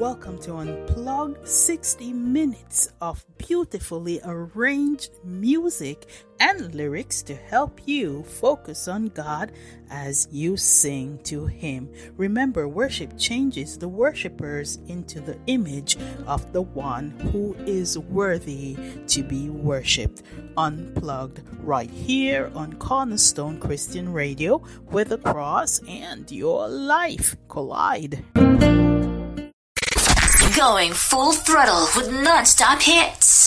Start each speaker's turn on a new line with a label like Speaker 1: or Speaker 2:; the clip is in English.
Speaker 1: Welcome to Unplugged, 60 minutes of beautifully arranged music and lyrics to help you focus on God as you sing to Him. Remember, worship changes the worshipers into the image of the one who is worthy to be worshipped. Unplugged right here on Cornerstone Christian Radio, where the cross and your life collide.
Speaker 2: Going full throttle with non-stop hits.